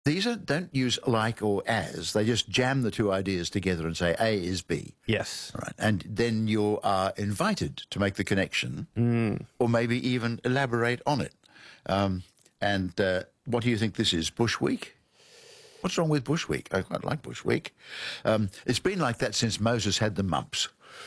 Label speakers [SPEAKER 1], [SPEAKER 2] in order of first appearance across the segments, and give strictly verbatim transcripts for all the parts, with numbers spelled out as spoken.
[SPEAKER 1] These are, don't use like or as. They just jam the two ideas together and say A is B.
[SPEAKER 2] Yes.
[SPEAKER 1] Right. And then you are invited to make the connection
[SPEAKER 2] Mm.
[SPEAKER 1] or maybe even elaborate on it. Um, and uh, what do you think this is, Bush Week? What's wrong with Bush Week? I quite like Bush Week. Um, it's been like that since Moses had the mumps.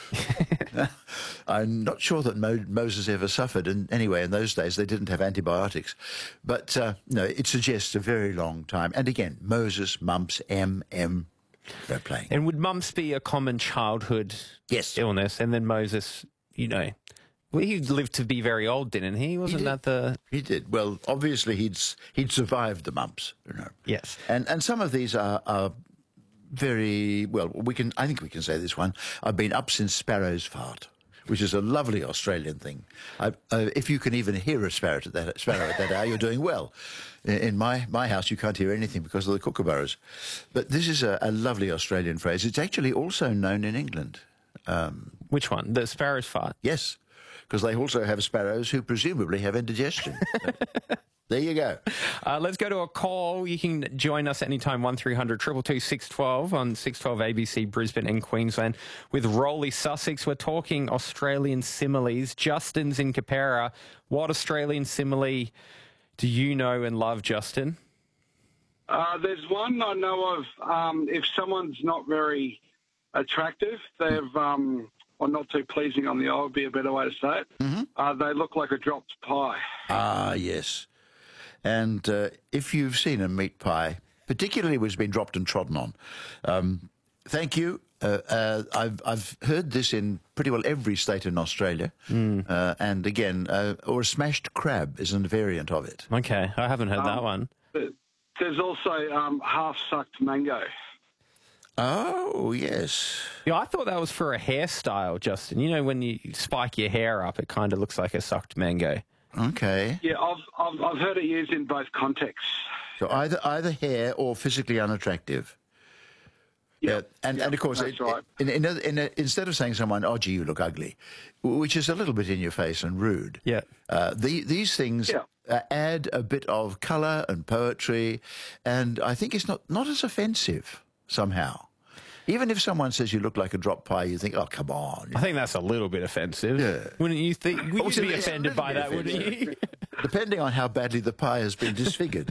[SPEAKER 1] I'm not sure that Mo- Moses ever suffered. And anyway, in those days, they didn't have antibiotics. But, uh, no, it suggests a very long time. And again, Moses, mumps, M, M, they're playing.
[SPEAKER 2] And would mumps be a common childhood
[SPEAKER 1] Yes.
[SPEAKER 2] illness? And then Moses, you know, well, he lived to be very old, didn't he? Wasn't
[SPEAKER 1] He did.
[SPEAKER 2] that the...
[SPEAKER 1] He did. Well, obviously, he'd, s- he'd survived the mumps, you know.
[SPEAKER 2] Yes.
[SPEAKER 1] And, and some of these are, are very, well, we can, I think we can say this one. I've been up since sparrows fart, which is a lovely Australian thing. I, uh, if you can even hear a sparrow at that, sparrow at that hour, you're doing well. In in my, my house, you can't hear anything because of the kookaburras. But this is a, a lovely Australian phrase. It's actually also known in England. Um,
[SPEAKER 2] Which one? The sparrow's fart?
[SPEAKER 1] yes, because they also have sparrows who presumably have indigestion. There you go.
[SPEAKER 2] Uh, let's go to a call. You can join us anytime, one three hundred two two two six one two on six twelve A B C Brisbane and Queensland. With Rolly Sussex, we're talking Australian similes. Justin's in Capera. What Australian simile do you know and love, Justin?
[SPEAKER 3] Uh, there's one I know of. Um, if someone's not very attractive, they've um, or not too pleasing on the eye would be a better way to say it.
[SPEAKER 1] Mm-hmm.
[SPEAKER 3] Uh, they look like a dropped pie.
[SPEAKER 1] Ah, yes. And uh, if you've seen a meat pie, particularly when it's been dropped and trodden on, um, thank you. Uh, uh, I've I've heard this in pretty well every state in Australia.
[SPEAKER 2] Mm.
[SPEAKER 1] Uh, and again, uh, or a smashed crab is a variant of it.
[SPEAKER 2] Okay, I haven't heard that
[SPEAKER 3] Um,
[SPEAKER 2] one.
[SPEAKER 3] There's also um, half-sucked mango.
[SPEAKER 1] Oh, yes.
[SPEAKER 2] Yeah, I thought that was for a hairstyle, Justin. You know, when you spike your hair up, it kind of looks like a sucked mango.
[SPEAKER 1] Okay.
[SPEAKER 3] Yeah, I've, I've, I've heard it used in both contexts.
[SPEAKER 1] So either either hair or physically unattractive. Yeah, and, and of course,
[SPEAKER 3] that's
[SPEAKER 1] it,
[SPEAKER 3] right.
[SPEAKER 1] in, in, a, in a, instead of saying to someone, "Oh, gee, you look ugly," which is a little bit in your face and rude,
[SPEAKER 2] Yeah.
[SPEAKER 1] uh, the, these things
[SPEAKER 3] Yeah.
[SPEAKER 1] uh, add a bit of colour and poetry, and I think it's not not as offensive somehow. Even if someone says you look like a drop pie, you think, "Oh, come on."
[SPEAKER 2] I think that's a little bit offensive.
[SPEAKER 1] Yeah.
[SPEAKER 2] Wouldn't you think? Would
[SPEAKER 1] Oh,
[SPEAKER 2] you
[SPEAKER 1] it's a-
[SPEAKER 2] be
[SPEAKER 1] it's a
[SPEAKER 2] offended
[SPEAKER 1] little
[SPEAKER 2] by
[SPEAKER 1] bit
[SPEAKER 2] that, wouldn't you?
[SPEAKER 1] Depending on how badly the pie has been disfigured.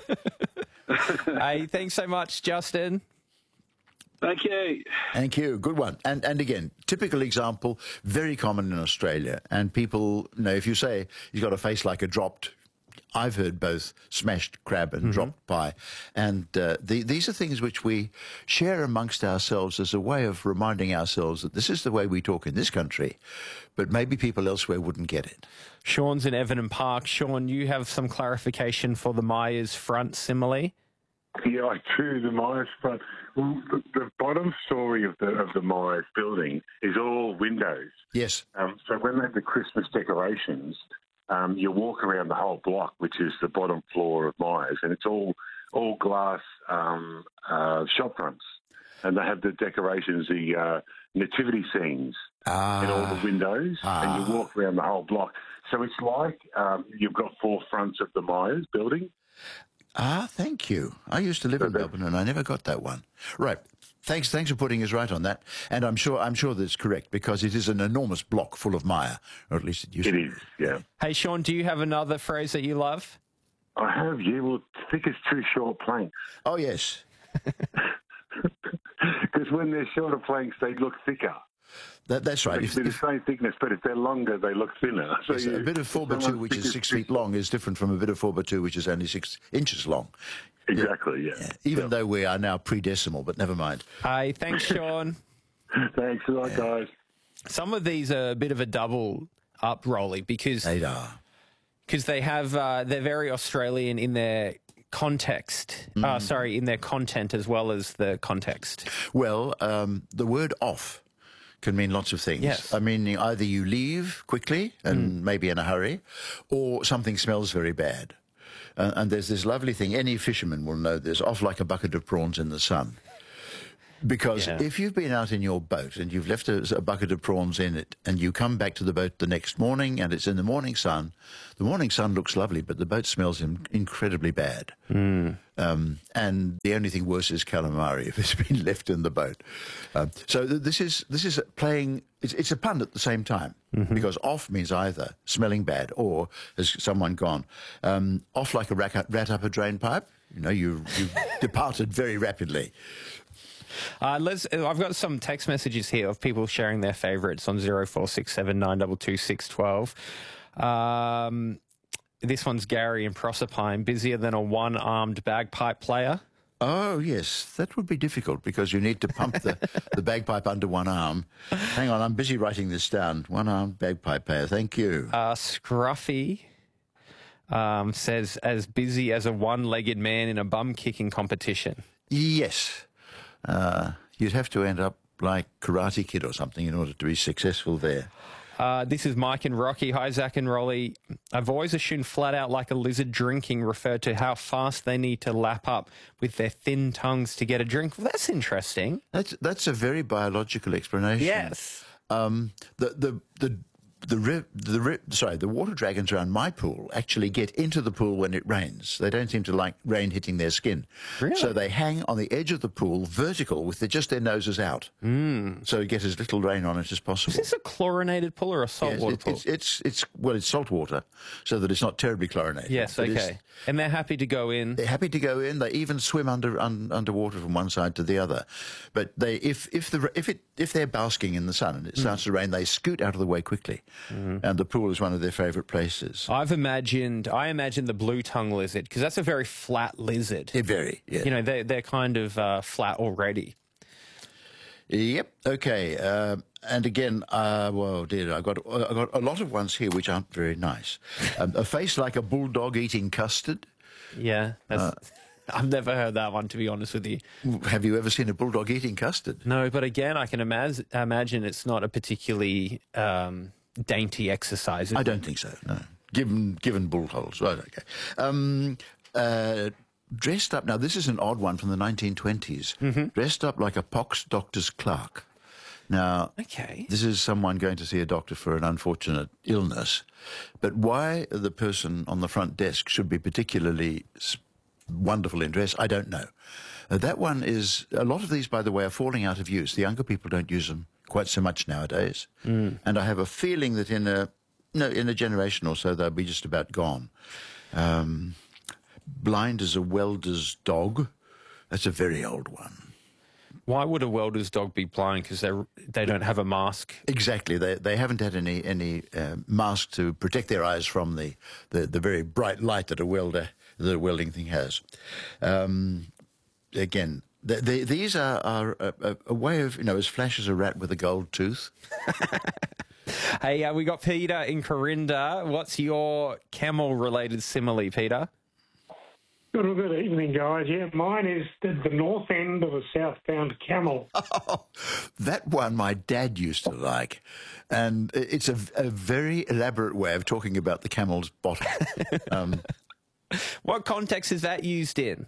[SPEAKER 2] Hey, thanks so much, Justin.
[SPEAKER 3] Thank you.
[SPEAKER 1] Thank you. Good one. And and again, typical example, very common in Australia. And people, you know, if you say he's got a face like a dropped, I've heard both smashed crab and dropped pie. And uh, the, these are things which we share amongst ourselves as a way of reminding ourselves that this is the way we talk in this country, but maybe people elsewhere wouldn't get it.
[SPEAKER 2] Sean's in Everton Park. Sean, you have some clarification for the Myers front simile?
[SPEAKER 4] Yeah, I do. The Myers front. Well, the, the bottom story of the of the Myers building is all windows.
[SPEAKER 1] Yes.
[SPEAKER 4] Um, so when they have the Christmas decorations, um, you walk around the whole block, which is the bottom floor of Myers, and it's all all glass um, uh, shop fronts, and they have the decorations, the uh, nativity scenes
[SPEAKER 1] Ah.
[SPEAKER 4] in all the windows,
[SPEAKER 1] Ah.
[SPEAKER 4] and you walk around the whole block. So it's like um, you've got four fronts of the Myers building.
[SPEAKER 1] Ah, thank you. I used to live in
[SPEAKER 4] Okay.
[SPEAKER 1] Melbourne and I never got that one. Right. Thanks thanks for putting us right on that. And I'm sure I'm sure that's correct because it is an enormous block full of mire, or at least it used
[SPEAKER 4] It
[SPEAKER 1] to be.
[SPEAKER 4] is, yeah.
[SPEAKER 2] Hey, Sean, do you have another phrase that you love?
[SPEAKER 4] I have, yeah. Well, thick as two short planks.
[SPEAKER 1] Oh, yes.
[SPEAKER 4] Because when they're shorter planks, they look thicker.
[SPEAKER 1] That, that's right.
[SPEAKER 4] They
[SPEAKER 1] If,
[SPEAKER 4] can be
[SPEAKER 1] if,
[SPEAKER 4] the same thickness, but if they're longer, they look thinner. So
[SPEAKER 1] yes,
[SPEAKER 4] you-
[SPEAKER 1] a bit of four by two,
[SPEAKER 4] someone's
[SPEAKER 1] which
[SPEAKER 4] thick
[SPEAKER 1] is
[SPEAKER 4] as
[SPEAKER 1] six
[SPEAKER 4] two-
[SPEAKER 1] feet long, is different from a bit of four by two, which is only six inches long.
[SPEAKER 4] Exactly, yeah.
[SPEAKER 1] Yeah, even though we are now pre-decimal, but never mind.
[SPEAKER 2] Hey, thanks, Sean.
[SPEAKER 4] Thanks a lot, guys.
[SPEAKER 2] Some of these are a bit of a double up, Rolly, because
[SPEAKER 1] They are.
[SPEAKER 2] because they have uh, they're very Australian in their context. Uh, sorry, in their content as well as the context.
[SPEAKER 1] Well, um, the word off can mean lots of things.
[SPEAKER 2] Yes.
[SPEAKER 1] I mean, either you leave quickly and maybe in a hurry, or something smells very bad. Uh, and there's this lovely thing, any fisherman will know this, off like a bucket of prawns in the sun. Because
[SPEAKER 2] Yeah.
[SPEAKER 1] if you've been out in your boat and you've left a, a bucket of prawns in it and you come back to the boat the next morning and it's in the morning sun, the morning sun looks lovely, but the boat smells in, incredibly bad.
[SPEAKER 2] Mm.
[SPEAKER 1] Um, and the only thing worse is calamari if it's been left in the boat. Um, so th- this is this is playing. It's, it's a pun at the same time
[SPEAKER 2] Mm-hmm.
[SPEAKER 1] because off means either smelling bad or has someone gone um, off like a rat, rat up a drain pipe. You know, you you departed very rapidly.
[SPEAKER 2] Uh, let's, I've got some text messages here of people sharing their favourites on zero four six seven nine two two six one two. Um, this one's Gary in Proserpine, busier than a one-armed bagpipe player.
[SPEAKER 1] Oh, yes, that would be difficult because you need to pump the, the bagpipe under one arm. Hang on, I'm busy writing this down. One-armed bagpipe player, thank you.
[SPEAKER 2] Uh, Scruffy um, says, as busy as a one-legged man in a bum-kicking competition.
[SPEAKER 1] Yes, uh, you'd have to end up like Karate Kid or something in order to be successful there.
[SPEAKER 2] Uh, this is Mike and Rocky. Hi, Zach and Rolly. I've always assumed flat out like a lizard drinking referred to how fast they need to lap up with their thin tongues to get a drink. Well, that's interesting.
[SPEAKER 1] That's that's a very biological explanation.
[SPEAKER 2] Yes.
[SPEAKER 1] Um, the the the the ri- the ri- sorry the water dragons around my pool actually get into the pool when it rains. They don't seem to like rain hitting their skin.
[SPEAKER 2] Really?
[SPEAKER 1] So they hang on the edge of the pool vertical with their, just their noses out. Mm. So you get as little rain on it as possible.
[SPEAKER 2] Is this a chlorinated pool or a
[SPEAKER 1] Yes,
[SPEAKER 2] saltwater
[SPEAKER 1] it,
[SPEAKER 2] pool?
[SPEAKER 1] it's, it's it's well, it's salt water, so that it's not terribly chlorinated.
[SPEAKER 2] Yes,
[SPEAKER 1] But it's-
[SPEAKER 2] okay. And they're happy to go in.
[SPEAKER 1] They're happy to go in. They even swim under un, underwater from one side to the other. But they, if if the if it if they're basking in the sun and it starts to rain, they scoot out of the way quickly. And the pool is one of their favourite places.
[SPEAKER 2] I've imagined, I imagine the blue tongue lizard, because that's a very flat lizard.
[SPEAKER 1] They're very, yeah.
[SPEAKER 2] You know, they, they're kind of uh, flat already.
[SPEAKER 1] Yep. Okay. Uh, and again, uh, well, dear, I've got I got a lot of ones here which aren't very nice. Um, a face like a bulldog eating custard.
[SPEAKER 2] Yeah. That's,
[SPEAKER 1] Uh,
[SPEAKER 2] I've never heard that one, to be honest with you.
[SPEAKER 1] Have you ever seen a bulldog eating custard?
[SPEAKER 2] No, but again, I can imaz- imagine it's not a particularly um, dainty exercise. is
[SPEAKER 1] I
[SPEAKER 2] it?
[SPEAKER 1] don't think so. No. Given given bull holes, right? Okay. Um, uh, dressed up. Now this is an odd one from the nineteen twenties.
[SPEAKER 2] Mm-hmm.
[SPEAKER 1] Dressed up like a pox doctor's clerk. Now,
[SPEAKER 2] Okay.
[SPEAKER 1] this is someone going to see a doctor for an unfortunate illness, but why the person on the front desk should be particularly s- wonderful in dress, I don't know. Uh, that one is, a lot of these, by the way, are falling out of use. The younger people don't use them quite so much nowadays. Mm. And I have a feeling that in a, no, in a generation or so, they'll be just about gone. Um, blind as a welder's dog. That's a very old one.
[SPEAKER 2] Why would a welder's dog be blind? Because they they don't have a mask.
[SPEAKER 1] Exactly. They they haven't had any any uh, mask to protect their eyes from the, the, the very bright light that a welder the welding thing has. Um, again, the, the, these are, are a, a way of, you know, as flash as a rat with a gold tooth.
[SPEAKER 2] Hey, uh, we got Peter in Corinda. What's your camel-related simile, Peter?
[SPEAKER 5] Good, good evening, guys. Yeah, mine is the, the north end of a southbound camel.
[SPEAKER 1] Oh, that one my dad used to like. And it's a, a very elaborate way of talking about the camel's bottom. Um,
[SPEAKER 2] What context is that used in?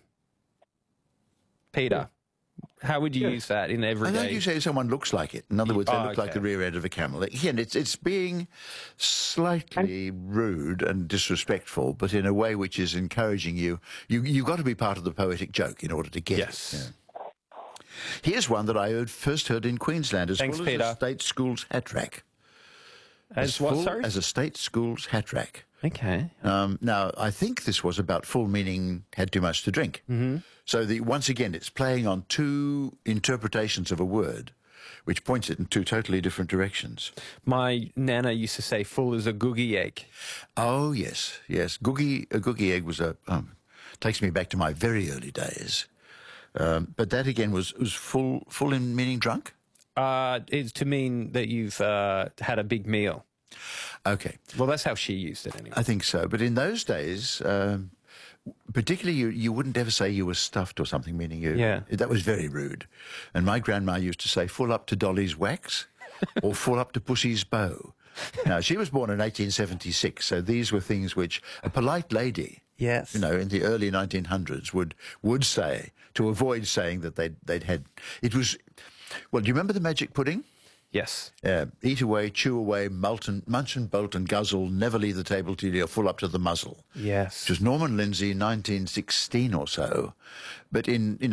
[SPEAKER 2] Peter, how would you
[SPEAKER 5] Yeah.
[SPEAKER 2] use that in
[SPEAKER 1] I
[SPEAKER 2] everyday?
[SPEAKER 1] think you say someone looks like it. In other words, they
[SPEAKER 2] Oh,
[SPEAKER 1] look like
[SPEAKER 2] okay.
[SPEAKER 1] the rear end of a camel. Again, it's it's being slightly rude and disrespectful, but in a way which is encouraging you. You you've got to be part of the poetic joke in order to get
[SPEAKER 2] Yes.
[SPEAKER 1] it. Yeah. Here's one that I heard, first heard in Queensland as
[SPEAKER 2] Thanks,
[SPEAKER 1] full
[SPEAKER 2] Peter.
[SPEAKER 1] as a state school's hat rack.
[SPEAKER 2] As what,
[SPEAKER 1] full
[SPEAKER 2] sorry?
[SPEAKER 1] as a state school's hat rack.
[SPEAKER 2] Okay.
[SPEAKER 1] Um, now, I think this was about full meaning had too much to drink. Mm-hmm. So the, once again, it's playing on two interpretations of a word, which points it in two totally different directions.
[SPEAKER 2] My nana used to say full as a googie egg.
[SPEAKER 1] Oh, yes, yes. Googie, a googie egg was a, um, takes me back to my very early days. Um, but that again was, was full, full in meaning drunk?
[SPEAKER 2] Uh, it's to mean that you've uh, had a big meal.
[SPEAKER 1] Okay.
[SPEAKER 2] Well, that's how she used it anyway.
[SPEAKER 1] I think so. But in those days, um, particularly you, you wouldn't ever say you were stuffed or something, meaning you.
[SPEAKER 2] Yeah.
[SPEAKER 1] That was very rude. And my grandma used to say, full up to Dolly's wax or full up to Pussy's bow. Now, she was born in eighteen seventy-six, so these were things which a polite lady
[SPEAKER 2] Yes.
[SPEAKER 1] you know, in the early nineteen hundreds would would say, to avoid saying that they'd, they'd had, it was, well, do you remember the magic pudding?
[SPEAKER 2] Yes.
[SPEAKER 1] Yeah, eat away, chew away, mult and, munch and bolt and guzzle, never leave the table till you're full up to the muzzle.
[SPEAKER 2] Yes.
[SPEAKER 1] Which was Norman Lindsay, nineteen sixteen or so. But in, you know,